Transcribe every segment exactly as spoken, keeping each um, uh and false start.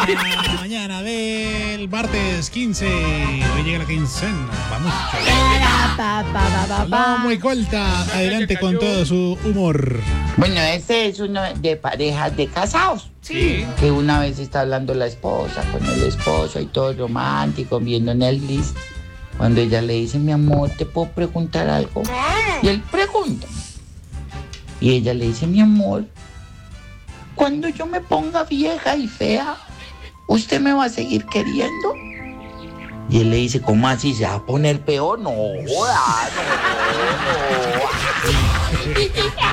la mañana del martes quince. Hoy llega la quincena. Vamos. No, muy corta. Adelante con todo su humor. Bueno, este es uno de parejas de casados. Sí. Que una vez está hablando la esposa con el esposo y todo romántico, viendo Netflix. Cuando ella le dice, mi amor, ¿te puedo preguntar algo? Y él pregunta. Y ella le dice, mi amor, cuando yo me ponga vieja y fea, ¿usted me va a seguir queriendo? Y él le dice, ¿cómo así? ¿Se va a poner peor? No, joda, no, no.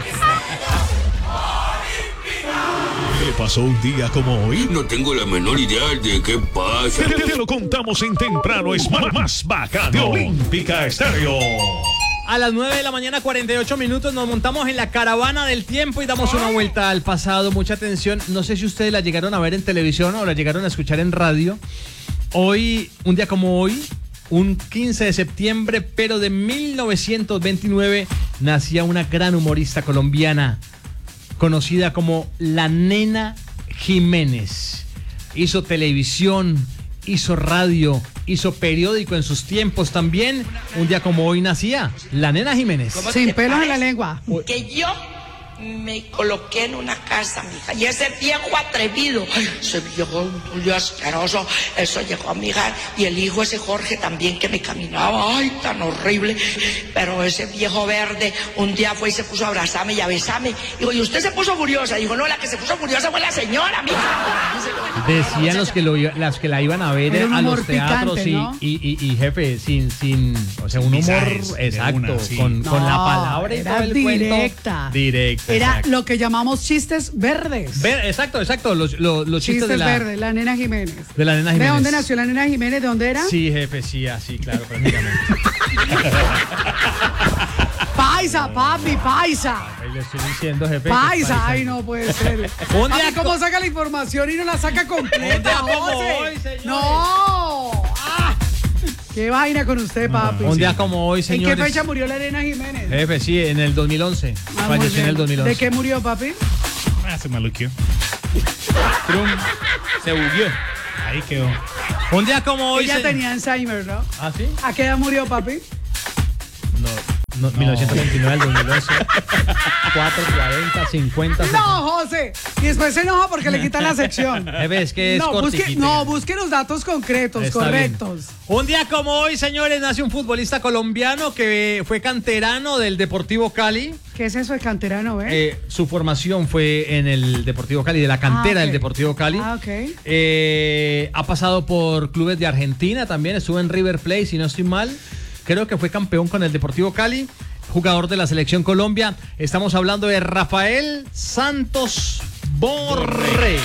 ¿Qué pasó un día como hoy? No tengo la menor idea de qué pasa. Te, te lo contamos en Temprano es más, más bacano de Olímpica Estéreo. A las nueve de la mañana, cuarenta y ocho minutos, nos montamos en la caravana del tiempo y damos una vuelta al pasado. Mucha atención. No sé si ustedes la llegaron a ver en televisión o la llegaron a escuchar en radio. Hoy, un día como hoy, un quince de septiembre, pero de mil novecientos veintinueve, nacía una gran humorista colombiana conocida como la Nena Jiménez. Hizo televisión, hizo radio, hizo periódico en sus tiempos también. Un día como hoy nacía la Nena Jiménez. Sin pelos en la lengua. Que yo me coloqué en una casa, mija, y ese viejo atrevido, ay, ese viejo Julio asqueroso, eso llegó a mi hija, y el hijo ese Jorge también que me caminaba, ay, tan horrible, pero ese viejo verde un día fue y se puso a abrazarme y a besarme, digo, y usted se puso furiosa, dijo, no, la que se puso furiosa fue la señora, mija. Decían los que lo las que la iban a ver Era un a humor los teatros picante, y, ¿no? y, y, y jefe, sin, sin, o sea, un humor Visajes de exacto, una, sí. con, con la No, palabra y era todo el directa. cuento. Directa. Era exacto. lo que llamamos chistes verdes. Ver- exacto, exacto, los, los, los chistes, Chistes de la, verdes, la Nena Jiménez. de la Nena ¿De Jiménez. dónde nació la Nena Jiménez? ¿De dónde era? Sí, jefe, sí, así, claro, prácticamente. Paisa, papi, paisa. Ahí le estoy diciendo, jefe. que Paisa, ay, no puede ser. Un día Ay, ¿cómo saca la información y no la saca completa? Un día como José? hoy, señores. No. Ah, qué vaina con usted, papi. Un día como hoy, ¿En señores. qué fecha murió la Nena Jiménez? Jefe, sí, en el dos mil once. Ah, muy Falleció en bien. el dos mil once. ¿De qué murió, papi? Ah, se maluqueó. Trum, se bugueó. Ahí quedó. Un día como hoy. Ella se- tenía Alzheimer, ¿no? ¿Ah, sí? ¿A qué edad murió, papi? No, no, mil novecientos veintinueve al dos mil once. cuatro, cuarenta, cincuenta. No, José. Y después se enoja porque le quitan la sección. Jefe, es que es No, busque, cortiquita. no, busque los datos concretos, Está correctos. bien. Un día como hoy, señores, nace un futbolista colombiano que fue canterano del Deportivo Cali. ¿Qué es eso de canterano, eh? Eh, su formación fue en el Deportivo Cali, de la cantera Ah, ok. del Deportivo Cali. Ah, ok. Eh, ha pasado por clubes de Argentina también, estuvo en River Plate, si no estoy mal. Creo que fue campeón con el Deportivo Cali, jugador de la Selección Colombia. Estamos hablando de Rafael Santos Borré.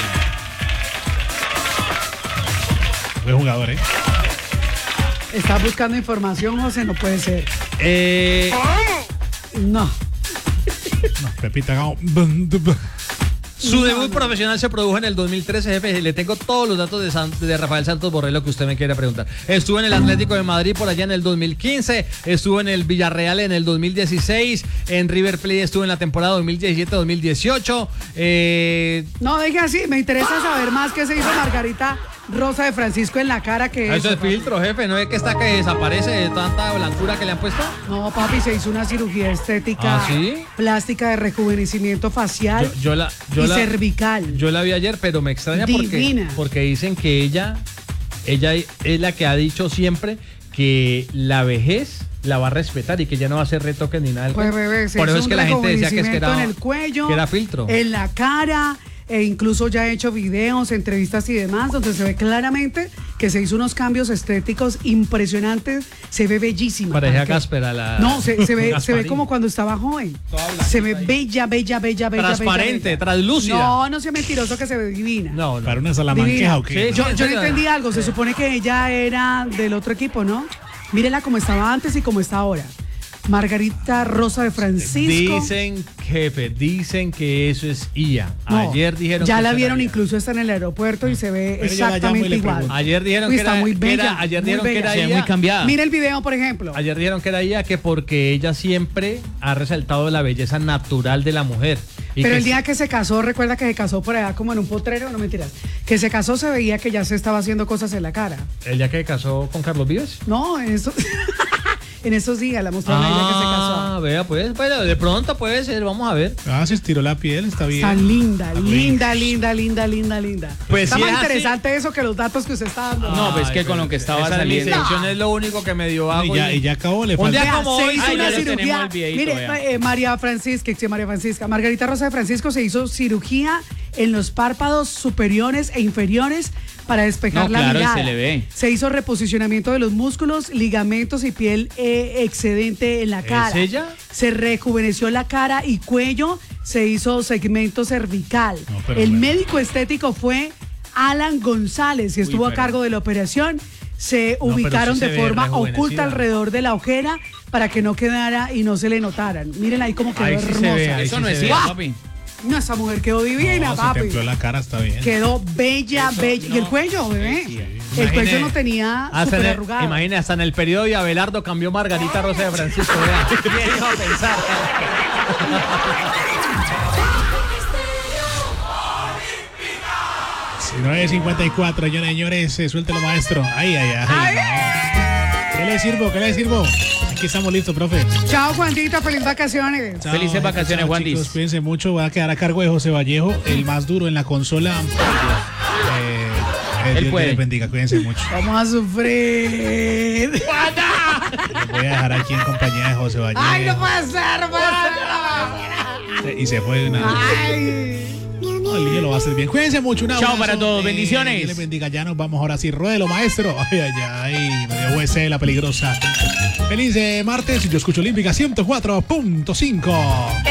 Fue jugador, ¿eh? ¿Estás buscando información, José? No puede ser. Eh, No. No, Pepita Gao. Su No, debut no. profesional se produjo en el dos mil trece, jefe. Le tengo todos los datos de, San- de Rafael Santos Borré, lo que usted me quiera preguntar. Estuvo en el Atlético de Madrid por allá en el dos mil quince, estuvo en el Villarreal en el dos mil dieciséis, en River Plate estuvo en la temporada dos mil diecisiete dos mil dieciocho. Eh, No, deje así. Me interesa saber más qué se hizo Margarita Rosa de Francisco en la cara que eso es papi. filtro, jefe. ¿No es que está que desaparece de tanta blancura que le han puesto? No, papi, se hizo una cirugía estética ¿Ah, sí? plástica de rejuvenecimiento facial Yo, yo la, yo y la, cervical. yo la vi ayer, pero me extraña porque, Divina. porque dicen que ella, ella es la que ha dicho siempre que la vejez la va a respetar y que ya no va a hacer retoques ni nada. del Pues, cuento. bebé, se Por eso hizo es que un la gente decía que, es que rejuvenecimiento era, en el cuello, que era filtro. en la cara, e incluso ya ha hecho videos, entrevistas y demás, donde se ve claramente que se hizo unos cambios estéticos impresionantes. Se ve bellísima. Parecía ¿para qué? Gasper a la... No, se, se ve, se ve Gasparín. como cuando estaba joven. Toda blanquita Se ve ahí. bella, bella, bella, bella. Transparente, bella, bella. translúcida. No, no sea mentiroso que se ve divina. No, no. ¿Para una salamanqueja Divina. o qué? Sí, Yo, en yo no serio. entendí algo. Se supone que ella era del otro equipo, ¿no? Mírela como estaba antes y como está ahora. Margarita Rosa de Francisco. Dicen, jefe, dicen que eso es I A. No, Ayer dijeron ya que la eso era vieron, I A. incluso está en el aeropuerto y se ve Pero yo la llamo y exactamente le igual. pregunto. Ayer dijeron Uy, que está era, muy que bella, era- ayer muy dijeron que bella. era Sí, I A. muy cambiada. Mira el video, por ejemplo. Ayer dijeron que era ella, que porque ella siempre ha resaltado la belleza natural de la mujer. Y Pero que el sí. día que se casó, recuerda que se casó por allá como en un potrero, no mentiras. Que se casó se veía que ya se estaba haciendo cosas en la cara. ¿El día que casó con Carlos Vives? No, en estos, en estos días la mostraron a ella que se casó. Ah, vea, pues, bueno, de pronto puede ser, vamos a ver. Ah, se estiró la piel, está bien. Está linda, Está linda, linda, linda, linda, linda. Pues Está si más es así- interesante eso que los datos que usted está dando. No, pues Ay, que con pero lo que estaba esa saliendo. licenciación es lo único que me dio Y agua. ya, y ya acabó, le Un falta. día Vea, como se hoy, hizo ay, una ya lo cirugía. tenemos el videíto, Mire, vea. eh, María Francisca, que María Francisca, Margarita Rosa de Francisco se hizo cirugía en los párpados superiores e inferiores para despejar No, la claro, mirada. se le ve. Se hizo reposicionamiento de los músculos, ligamentos y piel eh, excedente en la ¿Es cara. ella? Se rejuveneció la cara y cuello, se hizo segmento cervical. No, pero El bueno. médico estético fue Alan González y estuvo a pero- cargo de la operación. Se pero ubicaron sí se de ve forma rejuvenecida. oculta alrededor de la ojera para que no quedara y no se le notaran. Miren ahí cómo quedó Ahí sí se hermosa. ve, ahí Eso sí no se es ve. cierto, ¡Guau! papi. No, esa mujer quedó divina, No, se papi. templó la cara, está bien. Quedó bella, bella. Y el cuello, bebé. El cuello no tenía Hasta súper en el- arrugado. imagine, hasta en el periodo de Abelardo cambió Margarita Rosa de Francisco. Vea. ¿Quién iba a pensar? nueve cincuenta y cuatro, señores, señores, eh, suéltelo, maestro. Ay, ay, ay. no. ¿Qué le sirvo? ¿Qué le sirvo? Aquí estamos listos, profe. Chao, Juanita. Feliz vacaciones. Chao, Felices vacaciones, chao, Juandis. chicos, cuídense mucho. Va a quedar a cargo de José Vallejo, el más duro en la consola. Eh, eh, Él Dios puede. les bendiga, cuídense mucho. Vamos a sufrir. Los voy a dejar aquí en compañía de José Vallejo. Ay, no puede ser, no puede ser. Y se fue de una. Ay. No, el niño lo va a hacer bien. Cuídense mucho. Un Chao abrazo. para todos, Eh, bendiciones. Dios les bendiga. Ya nos vamos ahora sí. Ruédelo, maestro. Ay, ay, ay. Me dio U S la peligrosa. Feliz eh, martes. Yo escucho Olímpica ciento cuatro punto cinco.